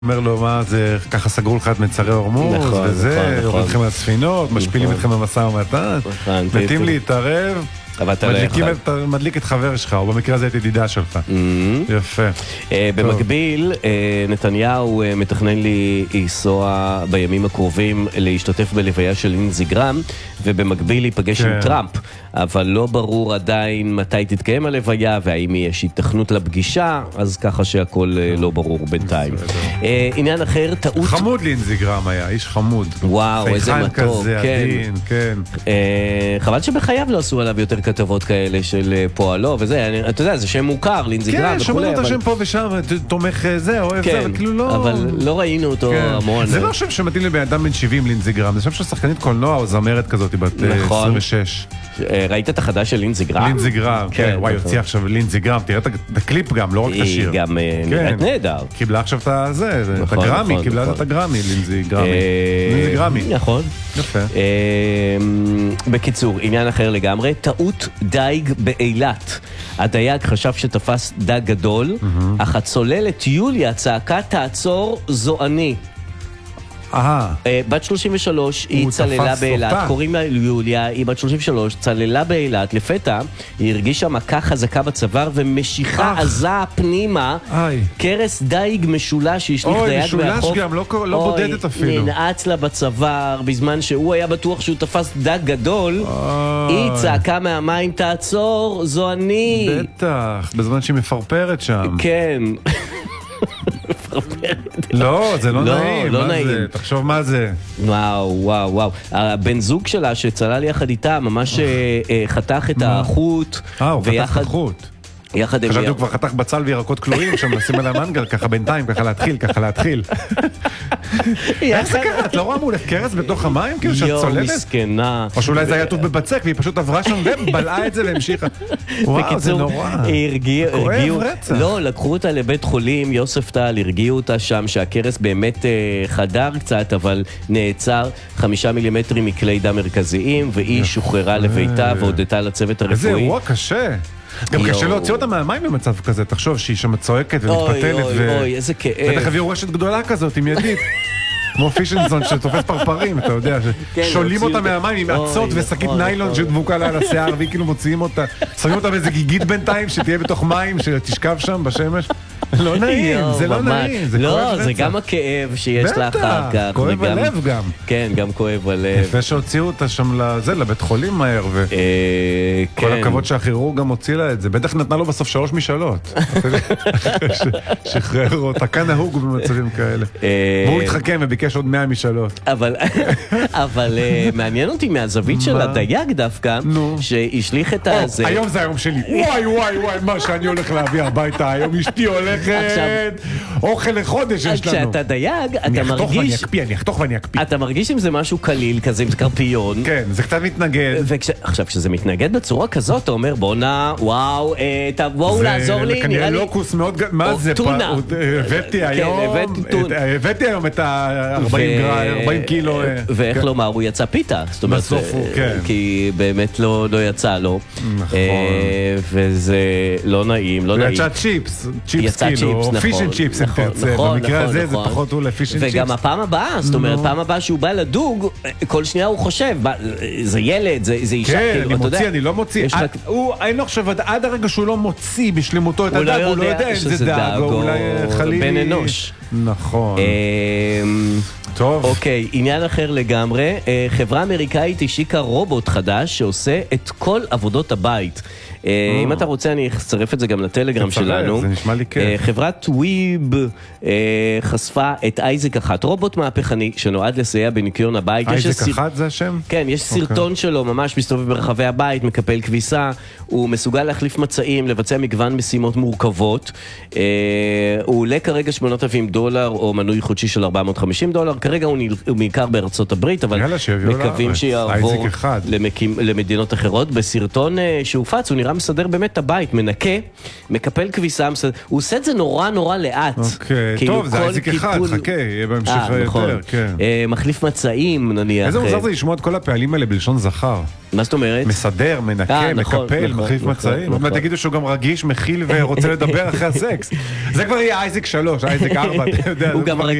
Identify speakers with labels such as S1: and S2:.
S1: אומר לו, מה זה, ככה סגרו לך את מצרי הורמוז, וזה, יורדים אתכם מהספינות, משפילים אתכם במשא ומתן, מתים להתערב, מדליק את חבר שלך, או במקרה הזה את ידידה שלך. יפה.
S2: במקביל, נתניהו מתכנן לי לנסוע בימים הקרובים להשתתף בלוויה של לינזי גרהם, ובמקביל להיפגש עם טראמפ, אבל לא ברור עדיין מתי תתקיים הלוויה, והאם יש התכנות לפגישה, אז ככה שהכל לא ברור בינתיים. עניין אחר, טעות...
S1: חמוד לינזי גרהם היה, איש חמוד.
S2: וואו, איזה מתוק.
S1: חייכן כזה, עדין, כן.
S2: חבל שבחייו לא עשו עליו יותר כתבות כאלה של פועלו, וזה, אתה יודע, זה שם מוכר, לינזי גרהם וכו'.
S1: כן, שומעים אותו שם פה ושם, תומך זה, אוהב זה, אבל כאילו לא...
S2: אבל לא ראינו אותו המון.
S1: זה לא שם שמתאים לבן אדם בן 70 לינזי גרהם, זה שם של שחקנית קולנוע או זמרת כזאת, בת 26.
S2: ראית את החדרה של לינזי גרהם?
S1: לינזי גרהם, כן, וואי, יוציא עכשיו לינזי גרהם, תראה את הקליפ גם, לא רק את השיר.
S2: היא גם נראית נהדר.
S1: קיבלה עכשיו את הגרמי, קיבלה את הגרמי, לינזי גרמי.
S2: נכון.
S1: יפה.
S2: בקיצור, עניין אחר לגמרי, טעות דייג באילת. הדייג חשב שתפס דג גדול, אך הצוללת יוליה צעקה תעצור, זו אני. בת 33, היא צללה באילת, קוראים לה יוליה, היא בת 33, צללה באילת, לפתע היא הרגישה מכה חזקה בצוואר ומשיכה עזה פנימה, קרס דייג משולש שהשליך דייג מהחוף.
S1: אוי, משולש גם, לא בודדת אפילו.
S2: ננעץ לה בצוואר, בזמן שהוא היה בטוח שהוא תפס דג גדול, היא צעקה מהמים, תעצור, זו אני.
S1: בטח, בזמן שהיא מפרפרת שם.
S2: כן.
S1: לא, זה לא נעים.
S2: לא נעים.
S1: תחשוב מה זה.
S2: וואו. הבן זוג שלה שצלל יחד איתה ממש חתך את החוט.
S1: הוא חתך את החוט. חשבתי הוא כבר חתך בצל וירקות כלואים שם נשים על המנגל ככה בינתיים, ככה להתחיל. איך זה קרה? את לא רואה מולך קרס בתוך המים כאילו שאת צוללת?
S2: מסכנה.
S1: או שאולי זה היה טוב בבצק והיא פשוט עברה שם ובלעה את זה והמשיכה. וואו, זה נורא. כואב רצח.
S2: לא, לקחו אותה לבית חולים, יוסף טל, הרגיעו אותה שם שהקרס באמת חדר קצת, אבל נעצר 5 מילימטרים מכלי דם מרכזיים, והיא שוחררה לביתה והודתה לצוות הרפואי.
S1: איזה אירוע קשה. גם קשה להוציא אותה מהמים במצב כזה, תחשוב שהיא שם צועקת ומתפתלת
S2: אוי, איזה כאב.
S1: בטח הביאו רשת גדולה כזאת עם ידית, כמו פישנזון שתופס פרפרים, אתה יודע, שולים אותה מהמים עם עצות ושקית ניילון שדבוקה לה על השיער, והיא כאילו מוציאים אותה, שמים אותה באיזה גיגית בינתיים שתהיה בתוך מים, שתשכב שם בשמש. לא נעים, זה לא נעים, זה כואב רצח.
S2: לא, זה גם הכאב שיש לה אחר כך.
S1: כואב הלב גם.
S2: כן, גם כואב הלב.
S1: יפה שהוציאו אותה שם לבית חולים מהר, וכל הכבוד שהכירורג גם הוציא לה את זה. בטח נתנה לו בסוף 3 משאלות. שחרר אותה, כאן נהוג במצבים כאלה. והוא התחכם וביקש עוד 100 משאלות.
S2: אבל מעניין אותי מהזווית של הדייג דווקא, שהשליך את הזה.
S1: היום זה היום שלי. וואי, מה שאני הולך להביא הביתה. היום אשתי הולכת. אוכל לחודש יש לנו.
S2: כשאתה דייג, אתה מרגיש...
S1: אני אחתוך ואני אקפיא.
S2: אתה מרגיש אם זה משהו קליל כזה, עם סקרפיון.
S1: כן, זה קצת מתנגד.
S2: עכשיו, כשזה מתנגד בצורה כזאת, אתה אומר, בואו, תבואו לעזור לי,
S1: זה כנראה לוקוס מאוד... מה זה?
S2: טונה.
S1: הבאתי היום את ה-40 קילו.
S2: ואיך לומר, הוא יצא פיתה. זאת אומרת, כי באמת לא יצא לו.
S1: נכון.
S2: וזה לא נעים, לא נעים.
S1: יצא צ'יפס כאילו, או פיש אנד צ'יפס, במקרה הזה זה פחות הוא לפיש אנד צ'יפס.
S2: וגם הפעם הבאה, זאת אומרת, פעם הבאה שהוא בא לדוג, כל שנייה הוא חושב, זה ילד, זה אישה,
S1: כן, אני מוציא, אני לא מוציא. אין לו חושב, עד הרגע שהוא לא מוציא בשלמותו את הדג, הוא לא יודע אם זה דג, או אולי חלילי.
S2: בן אנוש.
S1: נכון. טוב.
S2: אוקיי, עניין אחר לגמרי, חברה אמריקאית השיקה רובוט חדש שעושה את כל עבודות הבית. אם אתה רוצה אני אצרף את זה גם לטלגרם שלנו.
S1: זה נשמע לי כיף.
S2: חברת וויב חשפה את אייזק 1, רובוט מהפכני שנועד לסייע בניקיון הבית.
S1: אייזק 1 זה השם?
S2: כן, יש סרטון שלו ממש מסתובב ברחבי הבית, מקפל כביסה, הוא מסוגל להחליף מצעים, לבצע מגוון משימות מורכבות. הוא עולה כרגע $8,000 או מנוי חודשי של $450. כרגע הוא בעיקר בארצות הברית, אבל מקווים שיעבור למדינות אחרות. בסרטון שהופץ הוא נראה בן אדם מסדר באמת את הבית, מנקה, מקפל כביסה, הוא עושה את זה נורא נורא לאט.
S1: אוקיי, טוב, זה עסק אחד, חכה, יהיה בהמשך יותר, כן.
S2: מחליף מצעים, נניח.
S1: איזה מוזר זה לשמוע את כל הפעלים האלה בלשון זכר.
S2: מה זאת אומרת?
S1: מסדר, מנקה, מקפל, מחליף מצעים. עוד מעט תגידו שהוא גם רגיש, מכיל ורוצה לדבר אחרי הסקס. זה כבר יהיה אייזק 3, אייזק 4, אתה יודע.